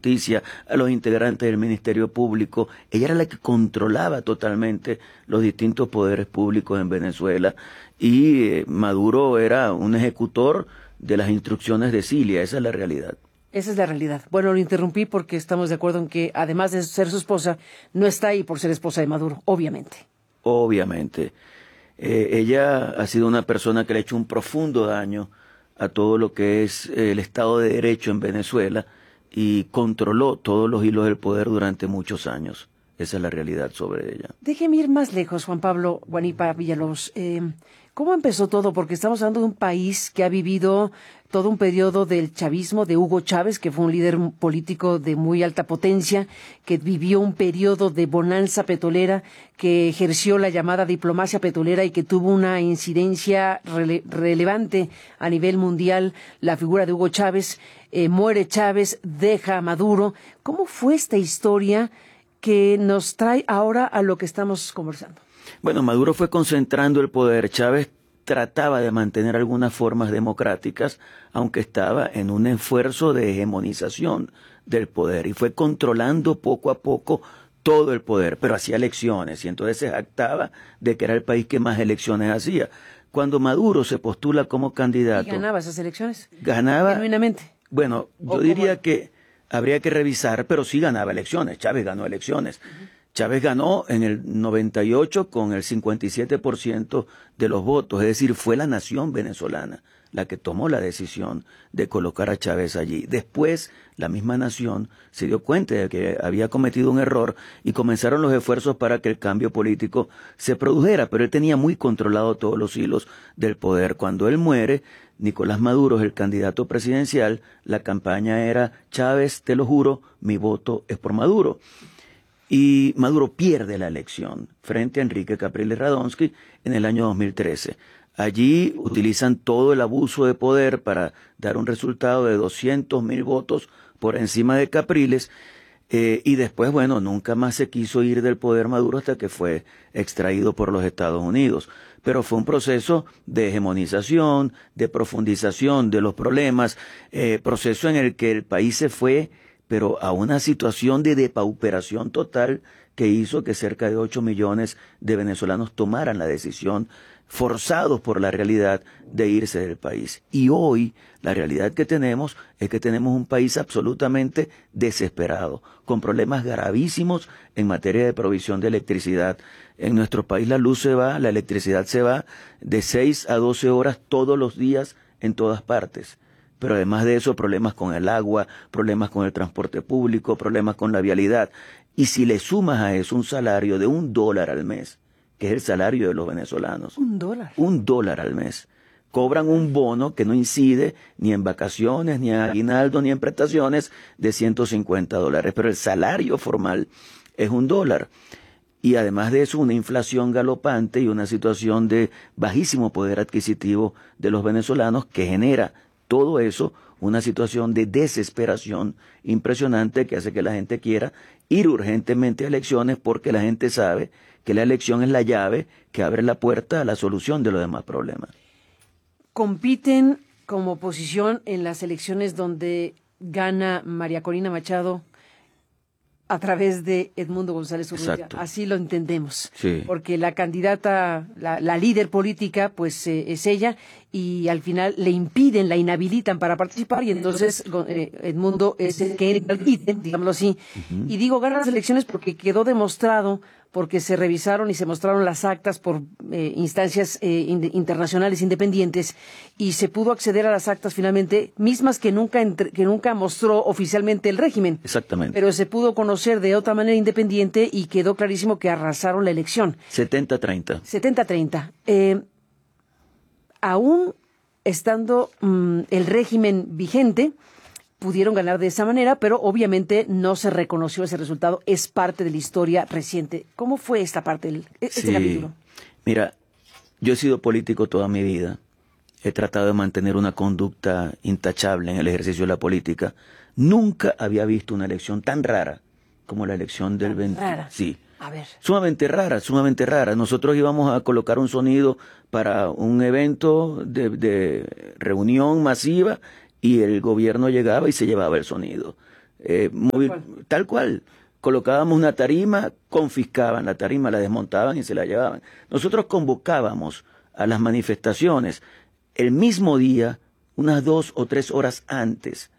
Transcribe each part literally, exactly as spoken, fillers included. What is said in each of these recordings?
Justicia, a los integrantes del Ministerio Público. Ella era la que controlaba totalmente los distintos poderes públicos en Venezuela y eh, Maduro era un ejecutor de las instrucciones de Cilia, esa es la realidad. Esa es la realidad. Bueno, lo interrumpí porque estamos de acuerdo en que, además de ser su esposa, no está ahí por ser esposa de Maduro, obviamente. Obviamente. Eh, ella ha sido una persona que le ha hecho un profundo daño a todo lo que es el Estado de Derecho en Venezuela y controló todos los hilos del poder durante muchos años. Esa es la realidad sobre ella. Déjeme ir más lejos, Juan Pablo Guanipa Villalobos. Eh, ¿Cómo empezó todo? Porque estamos hablando de un país que ha vivido todo un periodo del chavismo, de Hugo Chávez, que fue un líder político de muy alta potencia, que vivió un periodo de bonanza petrolera, que ejerció la llamada diplomacia petrolera y que tuvo una incidencia rele relevante a nivel mundial, la figura de Hugo Chávez. Eh, muere Chávez, deja a Maduro. ¿Cómo fue esta historia que nos trae ahora a lo que estamos conversando? Bueno, Maduro fue concentrando el poder. Chávez trataba de mantener algunas formas democráticas, aunque estaba en un esfuerzo de hegemonización del poder y fue controlando poco a poco todo el poder, pero hacía elecciones y entonces se jactaba de que era el país que más elecciones hacía. Cuando Maduro se postula como candidato... ¿Y ganaba esas elecciones? Ganaba... Genuinamente. Bueno, yo diría que habría que revisar, pero sí ganaba elecciones. Chávez ganó elecciones. Uh-huh. Chávez ganó en el noventa y ocho con el cincuenta y siete por ciento de los votos, es decir, fue la nación venezolana la que tomó la decisión de colocar a Chávez allí. Después, la misma nación se dio cuenta de que había cometido un error y comenzaron los esfuerzos para que el cambio político se produjera, pero él tenía muy controlado todos los hilos del poder. Cuando él muere, Nicolás Maduro es el candidato presidencial, la campaña era Chávez, te lo juro, mi voto es por Maduro. Y Maduro pierde la elección frente a Enrique Capriles Radonsky en el año dos mil trece. Allí utilizan todo el abuso de poder para dar un resultado de doscientos mil votos por encima de Capriles eh, y después, bueno, nunca más se quiso ir del poder Maduro hasta que fue extraído por los Estados Unidos. Pero fue un proceso de hegemonización, de profundización de los problemas, eh, proceso en el que el país se fue pero a una situación de depauperación total que hizo que cerca de ocho millones de venezolanos tomaran la decisión, forzados por la realidad de irse del país. Y hoy la realidad que tenemos es que tenemos un país absolutamente desesperado, con problemas gravísimos en materia de provisión de electricidad. En nuestro país la luz se va, la electricidad se va de seis a doce horas todos los días en todas partes. Pero además de eso, problemas con el agua, problemas con el transporte público, problemas con la vialidad. Y si le sumas a eso un salario de un dólar al mes, que es el salario de los venezolanos. Un dólar. Un dólar al mes. Cobran un bono que no incide ni en vacaciones, ni en aguinaldo, ni en prestaciones de ciento cincuenta dólares. Pero el salario formal es un dólar. Y además de eso, una inflación galopante y una situación de bajísimo poder adquisitivo de los venezolanos que genera todo eso, una situación de desesperación impresionante que hace que la gente quiera ir urgentemente a elecciones porque la gente sabe que la elección es la llave que abre la puerta a la solución de los demás problemas. Compiten como oposición en las elecciones donde gana María Corina Machado a través de Edmundo González Urrutia. Así lo entendemos. Sí. Porque la candidata, la, la líder política, pues eh, es ella, y al final le impiden, la inhabilitan para participar, y entonces eh, Edmundo es el que impide, digámoslo así. Uh-huh. Y digo, gana las elecciones porque quedó demostrado, porque se revisaron y se mostraron las actas por eh, instancias eh, in, internacionales independientes, y se pudo acceder a las actas finalmente, mismas que nunca entre, que nunca mostró oficialmente el régimen. Exactamente. Pero se pudo conocer de otra manera independiente y quedó clarísimo que arrasaron la elección. setenta treinta. setenta treinta. Eh, aún estando mmm, el régimen vigente, pudieron ganar de esa manera, pero obviamente no se reconoció ese resultado. Es parte de la historia reciente. ¿Cómo fue esta parte del este sí. capítulo? Mira, yo he sido político toda mi vida. He tratado de mantener una conducta intachable en el ejercicio de la política. Nunca había visto una elección tan rara como la elección del veinte. Rara. Sí. A ver. Sumamente rara, sumamente rara. Nosotros íbamos a colocar un sonido para un evento de, de reunión masiva y el gobierno llegaba y se llevaba el sonido. eh, móvil, tal cual. tal cual. Colocábamos una tarima, confiscaban la tarima, la desmontaban y se la llevaban. Nosotros convocábamos a las manifestaciones el mismo día, unas dos o tres horas antes.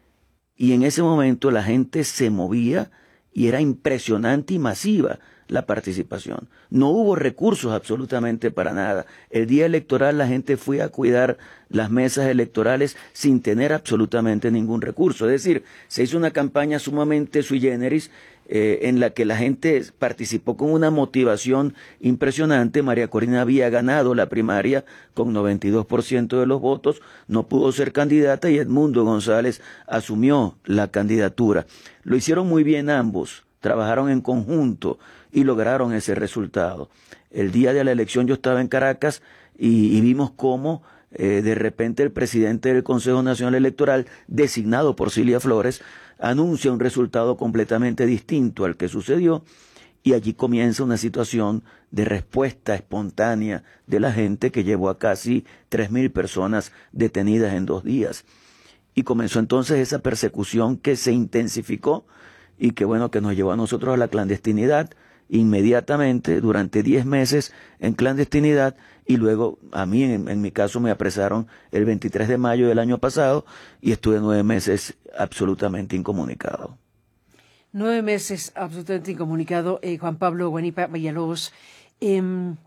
Y en ese momento la gente se movía y era impresionante y masiva la participación. No hubo recursos absolutamente para nada. El día electoral la gente fue a cuidar las mesas electorales sin tener absolutamente ningún recurso. Es decir, se hizo una campaña sumamente sui generis eh, en la que la gente participó con una motivación impresionante. María Corina había ganado la primaria con noventa y dos por ciento de los votos, no pudo ser candidata y Edmundo González asumió la candidatura. Lo hicieron muy bien ambos, trabajaron en conjunto y lograron ese resultado. El día de la elección yo estaba en Caracas y, y vimos cómo eh, de repente el presidente del Consejo Nacional Electoral, designado por Cilia Flores, anuncia un resultado completamente distinto al que sucedió y allí comienza una situación de respuesta espontánea de la gente que llevó a casi tres mil personas detenidas en dos días. Y comenzó entonces esa persecución que se intensificó y que bueno, que nos llevó a nosotros a la clandestinidad inmediatamente durante diez meses en clandestinidad y luego a mí en, en mi caso me apresaron el veintitrés de mayo del año pasado y estuve nueve meses absolutamente incomunicado. Nueve meses absolutamente incomunicado, eh, Juan Pablo Guanipa Villalobos. Eh,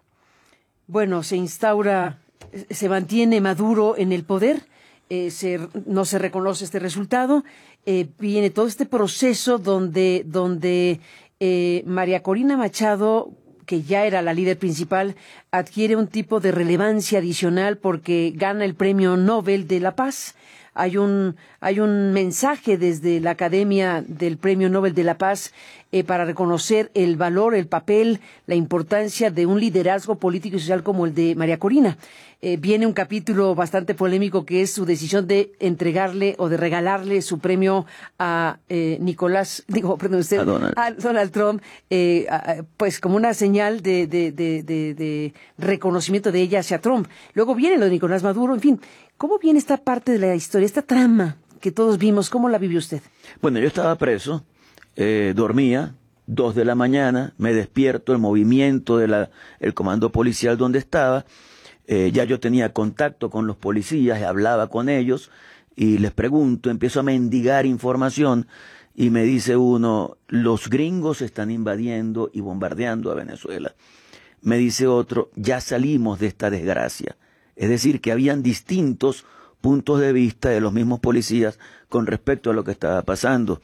bueno, se instaura, se mantiene Maduro en el poder, eh, se, no se reconoce este resultado, eh, viene todo este proceso donde, donde eh, María Corina Machado, que ya era la líder principal, adquiere un tipo de relevancia adicional porque gana el Premio Nobel de la Paz. Hay un, hay un mensaje desde la Academia del Premio Nobel de la Paz eh, para reconocer el valor, el papel, la importancia de un liderazgo político y social como el de María Corina. Eh, viene un capítulo bastante polémico que es su decisión de entregarle o de regalarle su premio a eh, Nicolás, digo, perdón usted, a Donald, a Donald Trump, eh, a, pues como una señal de, de, de, de, de reconocimiento de ella hacia Trump. Luego viene lo de Nicolás Maduro, en fin. ¿Cómo viene esta parte de la historia, esta trama que todos vimos? ¿Cómo la vivió usted? Bueno, yo estaba preso, eh, dormía, dos de la mañana, me despierto, el movimiento del el comando policial donde estaba, eh, ya yo tenía contacto con los policías, hablaba con ellos y les pregunto, empiezo a mendigar información y me dice uno, los gringos están invadiendo y bombardeando a Venezuela. Me dice otro, ya salimos de esta desgracia. Es decir, que habían distintos puntos de vista de los mismos policías con respecto a lo que estaba pasando.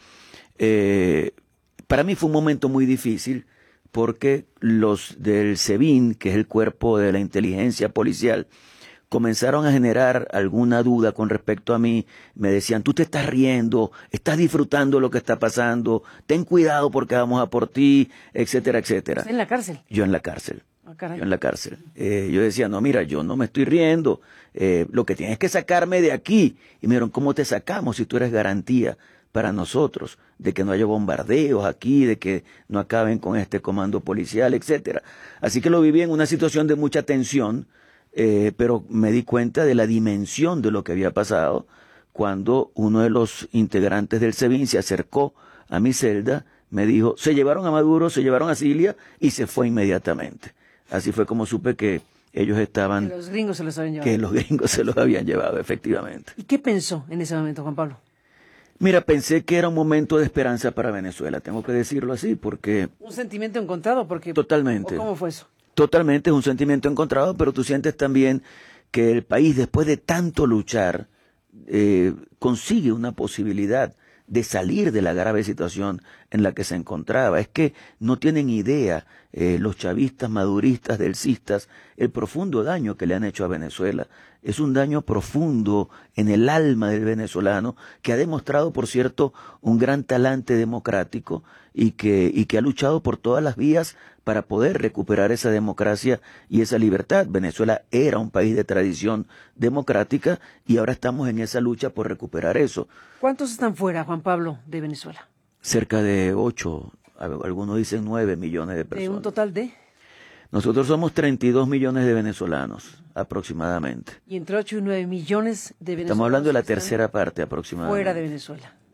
Eh, para mí fue un momento muy difícil porque los del SEBIN, que es el cuerpo de la inteligencia policial, comenzaron a generar alguna duda con respecto a mí. Me decían, tú te estás riendo, estás disfrutando lo que está pasando, ten cuidado porque vamos a por ti, etcétera, etcétera. ¿En la cárcel? Yo en la cárcel. Oh, yo en la cárcel. Eh, yo decía, no, mira, yo no me estoy riendo, eh, lo que tienes que sacarme de aquí. Y me dijeron, ¿cómo te sacamos si tú eres garantía para nosotros de que no haya bombardeos aquí, de que no acaben con este comando policial, etcétera? Así que lo viví en una situación de mucha tensión, eh, pero me di cuenta de la dimensión de lo que había pasado cuando uno de los integrantes del SEBIN se acercó a mi celda, me dijo, se llevaron a Maduro, se llevaron a Cilia y se fue inmediatamente. Así fue como supe que ellos estaban... Que los gringos se los habían llevado. Que los gringos se los habían llevado, efectivamente. ¿Y qué pensó en ese momento, Juan Pablo? Mira, pensé que era un momento de esperanza para Venezuela, tengo que decirlo así, porque... Un sentimiento encontrado, porque... Totalmente. ¿Cómo fue eso? Totalmente, es un sentimiento encontrado, pero tú sientes también que el país, después de tanto luchar, eh, consigue una posibilidad de salir de la grave situación en la que se encontraba. Es que no tienen idea eh, los chavistas, maduristas, delcistas, el profundo daño que le han hecho a Venezuela. Es un daño profundo en el alma del venezolano, que ha demostrado, por cierto, un gran talante democrático y que, y que ha luchado por todas las vías para poder recuperar esa democracia y esa libertad. Venezuela era un país de tradición democrática y ahora estamos en esa lucha por recuperar eso. ¿Cuántos están fuera, Juan Pablo, de Venezuela? Cerca de ocho, algunos dicen nueve millones de personas. ¿De un total de? Nosotros somos treinta y dos millones de venezolanos, aproximadamente. Y entre ocho y nueve millones de venezolanos. Estamos hablando de la tercera parte, aproximadamente. Fuera de Venezuela.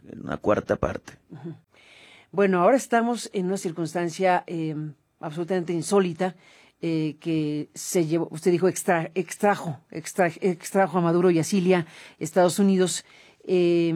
una cuarta parte. Uh-huh. Bueno, ahora estamos en una circunstancia eh, absolutamente insólita, eh, que se llevó, usted dijo, extra, extrajo, extra, extrajo a Maduro y a Cilia, Estados Unidos. Eh,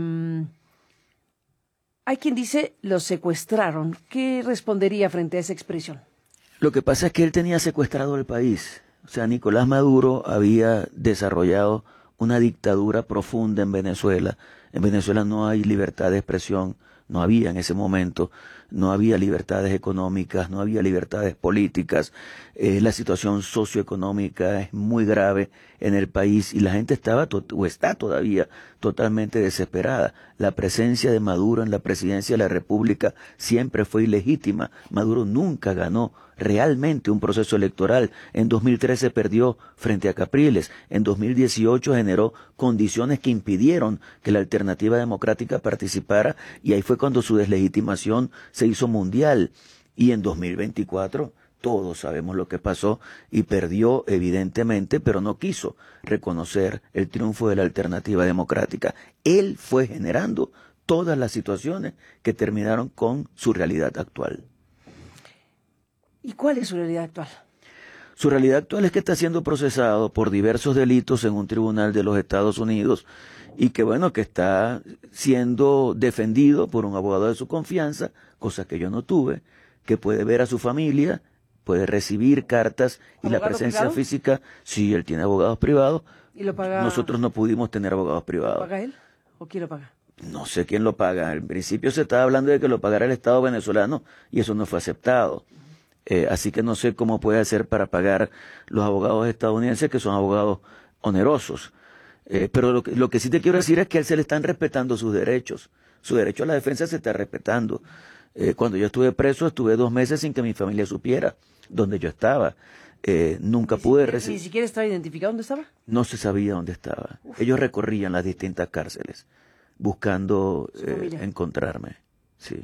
hay quien dice, los secuestraron. ¿Qué respondería frente a esa expresión? Lo que pasa es que él tenía secuestrado el país. O sea, Nicolás Maduro había desarrollado una dictadura profunda en Venezuela. En Venezuela no hay libertad de expresión, no había en ese momento, no había libertades económicas, no había libertades políticas. Eh, la situación socioeconómica es muy grave en el país y la gente estaba, o está todavía, totalmente desesperada. La presencia de Maduro en la presidencia de la República siempre fue ilegítima. Maduro nunca ganó realmente un proceso electoral. En dos mil trece perdió frente a Capriles. En dos mil dieciocho generó condiciones que impidieron que la alternativa democrática participara y ahí fue cuando su deslegitimación se hizo mundial. Y en dos mil veinticuatro todos sabemos lo que pasó y perdió evidentemente, pero no quiso reconocer el triunfo de la alternativa democrática. Él fue generando todas las situaciones que terminaron con su realidad actual. ¿Y cuál es su realidad actual? Su realidad actual es que está siendo procesado por diversos delitos en un tribunal de los Estados Unidos y que bueno, que está siendo defendido por un abogado de su confianza, cosa que yo no tuve, que puede ver a su familia, puede recibir cartas y la presencia privado? física, sí, él tiene abogados privados. ¿Y lo paga? Nosotros no pudimos tener abogados privados. ¿Lo paga él o quién lo paga? No sé quién lo paga. En principio se estaba hablando de que lo pagara el Estado venezolano y eso no fue aceptado. Eh, así que no sé cómo puede hacer para pagar los abogados estadounidenses, que son abogados onerosos. Eh, pero lo que, lo que sí te quiero decir es que a él se le están respetando sus derechos. Su derecho a la defensa se está respetando. Eh, cuando yo estuve preso, estuve dos meses sin que mi familia supiera dónde yo estaba. Eh, nunca ¿Ni pude siquiera, recibir. ¿Ni siquiera estaba identificado dónde estaba? No se sabía dónde estaba. Uf. Ellos recorrían las distintas cárceles buscando eh, encontrarme. Sí.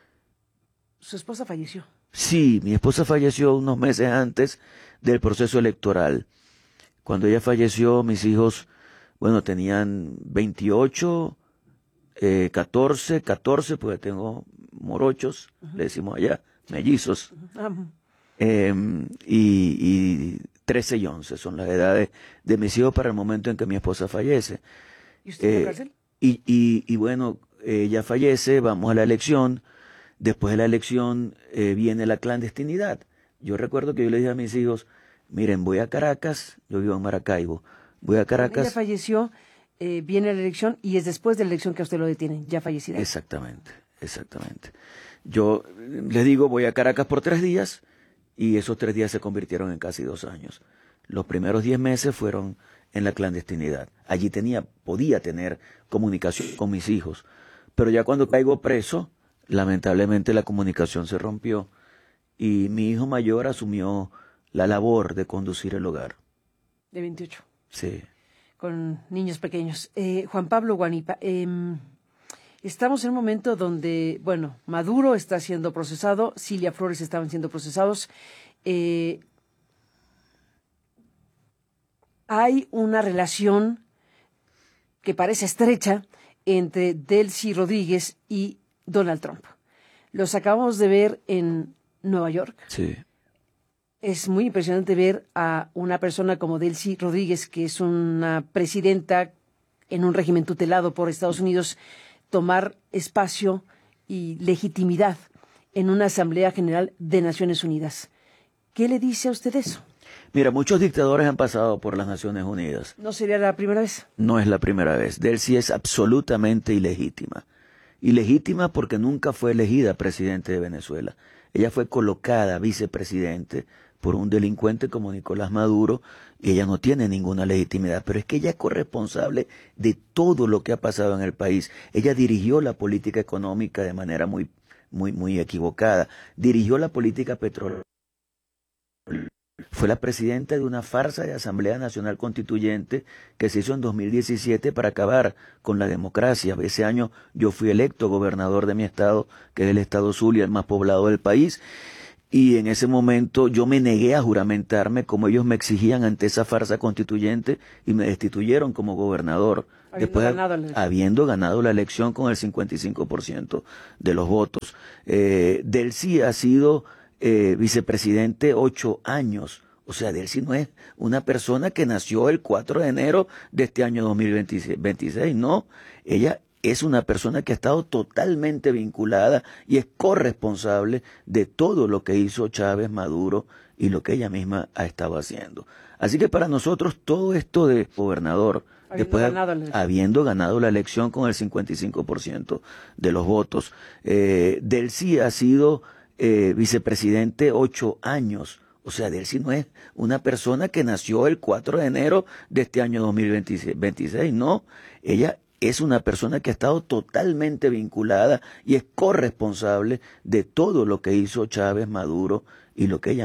¿Su esposa falleció? Sí, mi esposa falleció unos meses antes del proceso electoral. Cuando ella falleció, mis hijos, bueno, tenían veintiocho, eh, catorce, catorce, porque tengo morochos, uh-huh. le decimos allá, mellizos, uh-huh. eh, y, y trece y once son las edades de mis hijos para el momento en que mi esposa fallece. ¿Y usted eh, en la cárcel? Y, y, y bueno, ella fallece, vamos a la elección. Después de la elección eh, viene la clandestinidad. Yo recuerdo que yo le dije a mis hijos, miren, voy a Caracas, yo vivo en Maracaibo, voy a Caracas. Ella falleció, eh, viene la elección y es después de la elección que a usted lo detienen, ya fallecida. Exactamente, exactamente. Yo les digo, voy a Caracas por tres días y esos tres días se convirtieron en casi dos años. Los primeros diez meses fueron en la clandestinidad. Allí tenía, podía tener comunicación con mis hijos, pero ya cuando caigo preso, lamentablemente la comunicación se rompió y mi hijo mayor asumió la labor de conducir el hogar. De veintiocho. Sí. Con niños pequeños. Eh, Juan Pablo Guanipa, eh, estamos en un momento donde, bueno, Maduro está siendo procesado, Cilia Flores estaban siendo procesados. Eh, hay una relación que parece estrecha entre Delcy Rodríguez y Donald Trump. Los acabamos de ver en Nueva York. Sí. Es muy impresionante ver a una persona como Delcy Rodríguez, que es una presidenta en un régimen tutelado por Estados Unidos, tomar espacio y legitimidad en una Asamblea General de Naciones Unidas. ¿Qué le dice a usted eso? Mira, muchos dictadores han pasado por las Naciones Unidas. ¿No sería la primera vez? No es la primera vez. Delcy es absolutamente ilegítima. Ilegítima porque nunca fue elegida presidente de Venezuela. Ella fue colocada vicepresidente por un delincuente como Nicolás Maduro y ella no tiene ninguna legitimidad, pero es que ella es corresponsable de todo lo que ha pasado en el país. Ella dirigió la política económica de manera muy, muy, muy equivocada. Dirigió la política petrolera. Fue la presidenta de una farsa de Asamblea Nacional Constituyente que se hizo en dos mil diecisiete para acabar con la democracia. Ese año yo fui electo gobernador de mi estado, que es el estado Zulia, el más poblado del país, y en ese momento yo me negué a juramentarme como ellos me exigían ante esa farsa constituyente y me destituyeron como gobernador Habiendo después ganado la elección. habiendo ganado la elección con el cincuenta y cinco por ciento de los votos. Eh, Delcy ha sido eh, vicepresidente ocho años. O sea, Delcy no es una persona que nació el cuatro de enero de este año dos mil veintiséis, no. Ella es una persona que ha estado totalmente vinculada y es corresponsable de todo lo que hizo Chávez, Maduro y lo que ella misma ha estado haciendo. Así que para nosotros todo esto de gobernador, Habiendo después ganado la elección. habiendo ganado la elección con el cincuenta y cinco por ciento de los votos, eh, Delcy ha sido eh, vicepresidente ocho años. O sea, Delcy no es una persona que nació el cuatro de enero de este año dos mil veintiséis, no. Ella es una persona que ha estado totalmente vinculada y es corresponsable de todo lo que hizo Chávez, Maduro y lo que ella